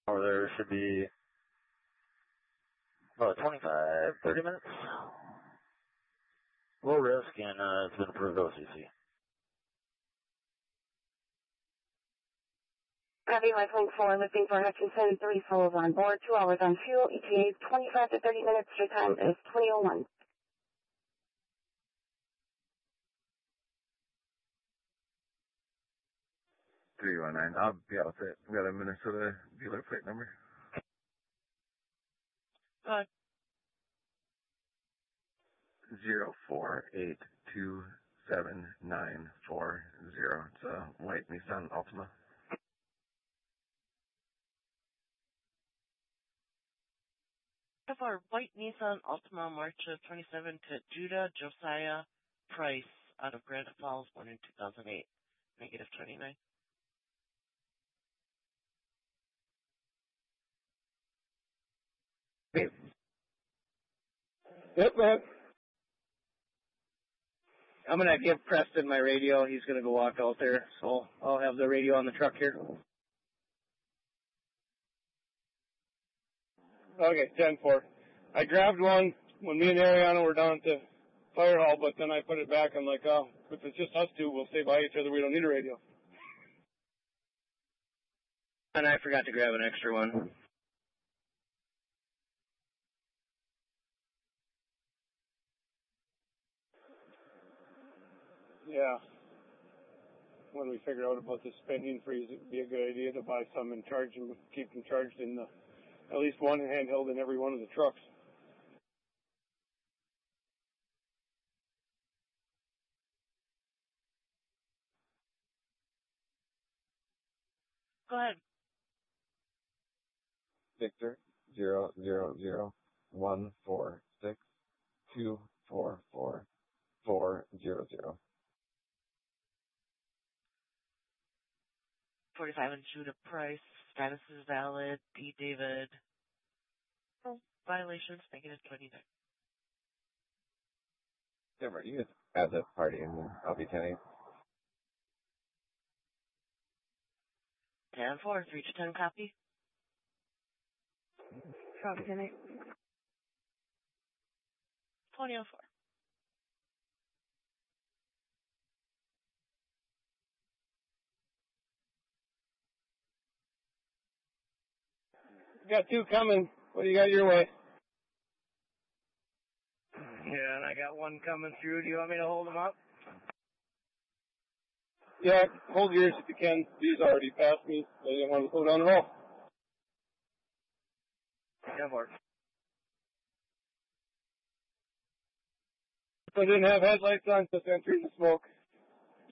Or there should be about 25, 30 minutes. Low risk, and it's been approved OCC. Copy, my phone 4, lifting for Hutchinson, 3 souls on board, 2 hours on fuel, ETA 25 to 30 minutes, your time is 20:01. 319. I'll be out with it. We got a Minnesota dealer plate number. Go ahead. 0482794. It's a white Nissan Altima. For white Nissan Altima, March of 27 to Judah Josiah Price out of Granite Falls, born in 2008. Negative 29. Yep, man. I'm going to give Preston my radio. He's going to go walk out there, so I'll have the radio on the truck here. Okay, 10-4. I grabbed one when me and Ariana were down at the fire hall, but then I put it back. I'm like, oh, if it's just us two, we'll stay by each other. We don't need a radio. And I forgot to grab an extra one. Yeah. When we figure out about the spending freeze, it would be a good idea to buy some and charge them, keep them charged in at least one handheld in every one of the trucks. Go ahead. Victor 0001462444400. 45 and Judah Price. Status is valid. D. David. Oh, violations, negative 29. Denver, you just add that party and then I'll be 10-8. 10-4, 3 to 10 copy. Copy, 10-8. 20-04. Got two coming. What do you got your way? Yeah, and I got one coming through. Do you want me to hold them up? Yeah, hold yours if you can. These already passed me. They didn't want to go down the roll. Yeah, Mark. I didn't have headlights on, so entering the smoke.